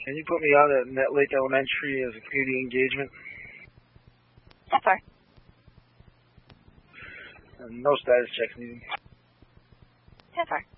Can you put me on at Net Lake Elementary as a community engagement? Yes, sir. And no status checks needed. Yes, sir.